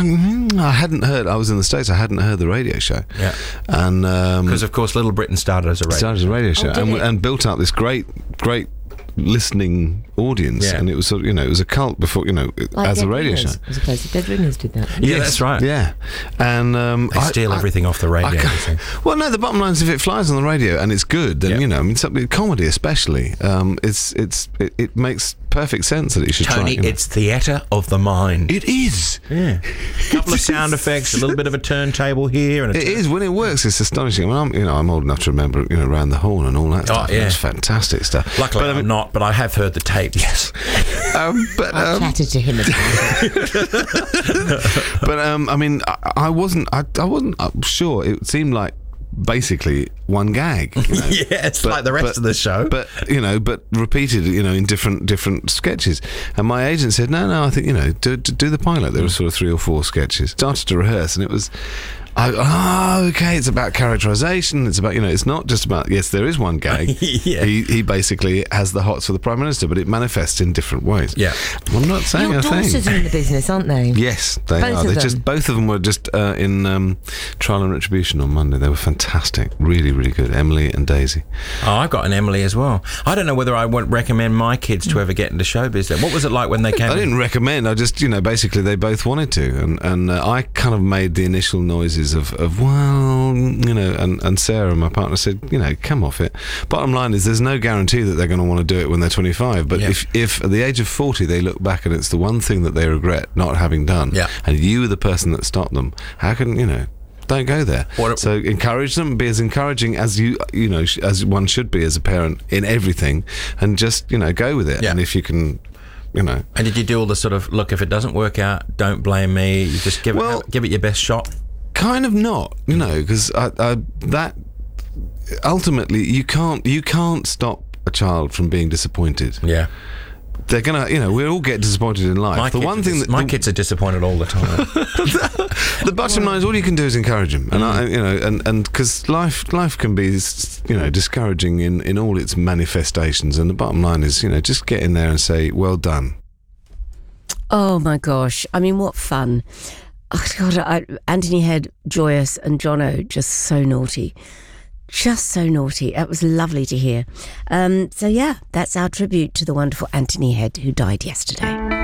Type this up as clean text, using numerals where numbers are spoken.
I hadn't heard. I was in the States. I hadn't heard the radio show. Yeah. And because of course, Little Britain started as a radio show, and built up this great listening audience, and it was sort of, it was a cult before, like as a radio show. I suppose Dead Ringers did that. Yeah, that's right. Yeah, and they steal everything off the radio. Well, no, the bottom line is if it flies on the radio and it's good, then something comedy especially, it makes perfect sense that it should Tony, try. it's theatre of the mind. It is. Yeah. A couple of sound effects, a little bit of a turntable here, and it is when it works. It's astonishing. I mean, I'm old enough to remember, Round the Horn and all that stuff. Yeah, it's fantastic stuff. Luckily, I'm not, but I have heard the tape. Yes. I chatted to him about it. But I mean, I wasn't sure. It seemed like basically one gag. Yeah, it's like the rest of the show. But repeated, in different sketches. And my agent said, no, I think do the pilot. There were sort of 3 or 4 sketches. Started to rehearse, and it was. Okay, it's about characterisation. It's about, it's not just about, yes, there is one gag. Yeah. He basically has the hots for the Prime Minister, but it manifests in different ways. Yeah. I'm not saying a thing. Your daughters are in the business, aren't they? Yes, they are. Both of them were just in Trial and Retribution on Monday. They were fantastic. Really, really good. Emily and Daisy. Oh, I've got an Emily as well. I don't know whether I would recommend my kids to ever get into showbiz. What was it like when they came? I didn't recommend. I just, basically they both wanted to. And I kind of made the initial noises of and Sarah, my partner, said, come off it. Bottom line is there's no guarantee that they're going to want to do it when they're 25, but if at the age of 40 they look back and it's the one thing that they regret not having done, and you were the person that stopped them, how can don't go there. So encourage them, be as encouraging as as one should be as a parent in everything, and just go with it. And if you can, And did you do all the sort of, look, if it doesn't work out, don't blame me, you just give it your best shot? Kind of not, because that ultimately you can't stop a child from being disappointed. Yeah. They're gonna, we all get disappointed in life. My kids are disappointed all the time. The bottom line is all you can do is encourage them, and because life can be, discouraging in all its manifestations. And the bottom line is, just get in there and say, well done. Oh my gosh! I mean, what fun! Oh God, Anthony Head, joyous, and Jono just so naughty. Just so naughty. It was lovely to hear. So yeah, that's our tribute to the wonderful Anthony Head, who died yesterday.